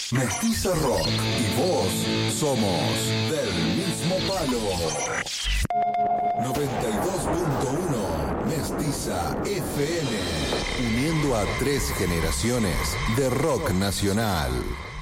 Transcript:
Mestiza Rock y vos somos del mismo palo. 92.1 Mestiza FM, uniendo a 3 generaciones de rock nacional.